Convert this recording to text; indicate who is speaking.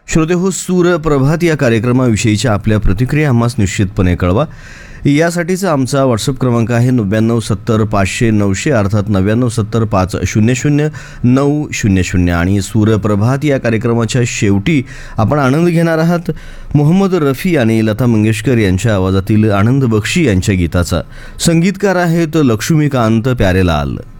Speaker 1: श्रोतेहो, सूर प्रभात या कार्यक्रमाविषयीच्या आपल्या प्रतिक्रिया आम्हास निश्चितपणे कळवा. यासाठीचा आमचा व्हॉट्सअप क्रमांक आहे 9970 अर्थात 9970 आणि सूरप्रभात या कार्यक्रमाच्या शेवटी आपण आनंद घेणार आहात मोहम्मद रफी आणि लता मंगेशकर यांच्या आवाजातील आनंद बक्षी यांच्या गीताचा. संगीतकार आहेत लक्ष्मीकांत प्यारेलाल.